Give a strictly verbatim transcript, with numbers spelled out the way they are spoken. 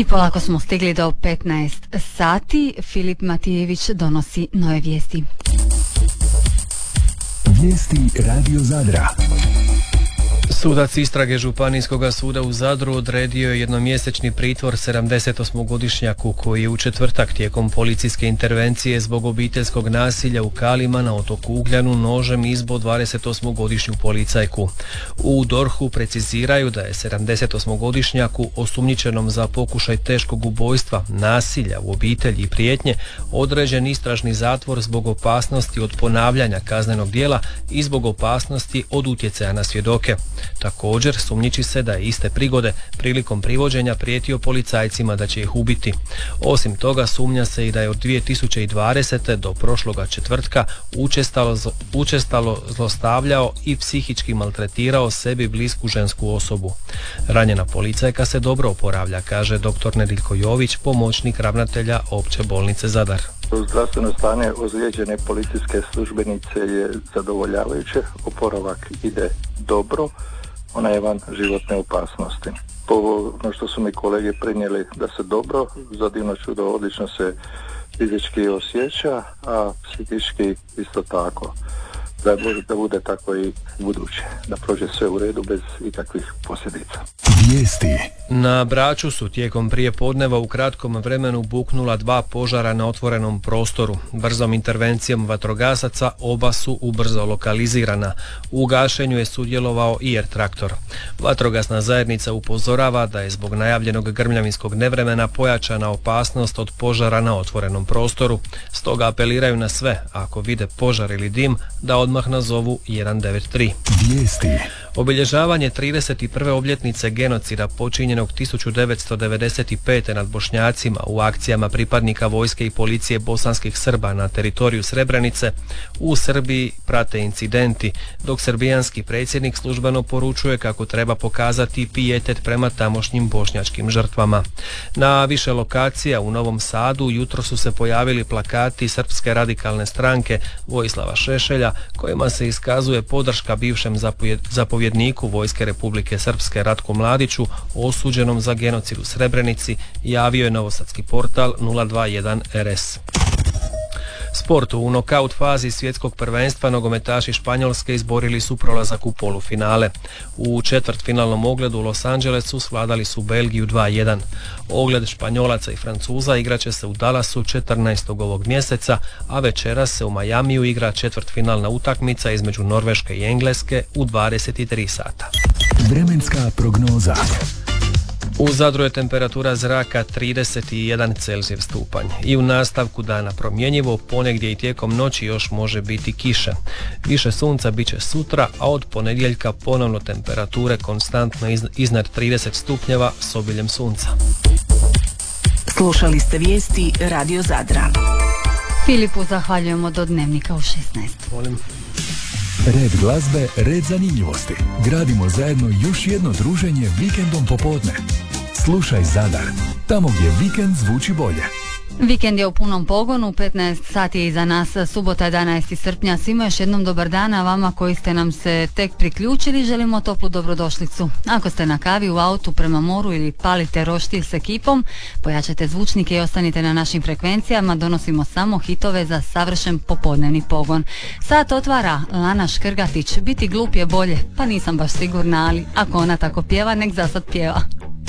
I polako smo stigli do petnaest sati. Filip Matijević donosi nove vijesti. Vijesti Radio Zadra. Sudac istrage Županijskog suda u Zadru odredio je jednomjesečni pritvor sedamdesetosmogodišnjaku koji je u četvrtak tijekom policijske intervencije zbog obiteljskog nasilja u Kalima na otoku Ugljanu nožem izbo dvadesetosmogodišnju policajku. U dorhu preciziraju da je sedamdesetosmogodišnjaku osumnjičenom za pokušaj teškog ubojstva, nasilja u obitelji i prijetnje određen istražni zatvor zbog opasnosti od ponavljanja kaznenog djela i zbog opasnosti od utjecaja na svjedoke. Također sumnjiči se da je iste prigode prilikom privođenja prijetio policajcima da će ih ubiti. Osim toga sumnja se i da je od dvije tisuće dvadesete do prošloga četvrtka učestalo, učestalo zlostavljao i psihički maltretirao sebi blisku žensku osobu. Ranjena policajka se dobro oporavlja, kaže doktor Nediljko Jović, pomoćnik ravnatelja Opće bolnice Zadar. Zdravstveno stanje ozlijeđene policijske službenice je zadovoljavajuće, oporavak ide dobro, ona je van životne opasnosti. Po ono što su mi kolege prenijeli da se dobro, za divno čudo odlično se fizički osjeća, a psihički isto tako. Da bude, da bude tako i buduće, da prođe sve u redu bez ikakvih posljedica. Vijesti. Na Braču su tijekom prijepodneva u kratkom vremenu buknula dva požara na otvorenom prostoru. Brzom intervencijom vatrogasaca oba su ubrzo lokalizirana. U gašenju je sudjelovao i er traktor. Vatrogasna zajednica upozorava da je zbog najavljenog grmljavinskog nevremena pojačana opasnost od požara na otvorenom prostoru. Stoga apeliraju na sve, ako vide požar ili dim, da odmah nazovu jedan devet tri. Vijesti. Obilježavanje trideset prve obljetnice genocida počinjenog tisuću devetsto devedeset pete nad Bošnjacima u akcijama pripadnika vojske i policije bosanskih Srba na teritoriju Srebrenice u Srbiji prate incidenti, dok srbijanski predsjednik službeno poručuje kako treba pokazati pijetet prema tamošnjim bošnjačkim žrtvama. Na više lokacija u Novom Sadu jutro su se pojavili plakati Srpske radikalne stranke Vojislava Šešelja kojima se iskazuje podrška bivšem zapovjedniku Vojske Republike Srpske Ratku Mladiću osuđenom za genocid u Srebrenici, javio je novosadski portal nula dva jedan er es. Sportu. U nokaut fazi svjetskog prvenstva nogometaši Španjolske izborili su prolazak u polufinale. U četvrtfinalnom ogledu u Los Angelesu svladali su Belgiju dva jedan. Ogled Španjolaca i Francuza igraće se u Dallasu četrnaestog ovog mjeseca, a večeras se u Majamiju igra četvrtfinalna utakmica između Norveške i Engleske u dvadeset tri sata. Vremenska prognoza. U Zadru je temperatura zraka trideset jedan Celzijev stupanj i u nastavku dana promjenjivo, ponegdje i tijekom noći još može biti kiše. Više sunca bit će sutra, a od ponedjeljka ponovno temperature konstantno iznad trideset stupnjeva s obiljem sunca. Slušali ste vijesti Radio Zadra. Filipu zahvaljujemo do Dnevnika u šesnaest. Molim. Red glazbe, red zanimljivosti. Gradimo zajedno još jedno druženje vikendom popodne. Slušaj Zadar, tamo gdje vikend zvuči bolje. Vikend je u punom pogonu, petnaest sati je iza nas, subota jedanaesti srpnja. Svima još jednom dobar dan, a vama koji ste nam se tek priključili želimo toplu dobrodošlicu. Ako ste na kavi, u autu, prema moru ili palite roštilj s ekipom, pojačajte zvučnike i ostanite na našim frekvencijama, donosimo samo hitove za savršen popodnevni pogon. Sat otvara Lana Škrgatić, biti glup je bolje, pa nisam baš sigurna, ali ako ona tako pjeva, nek zasad pjeva.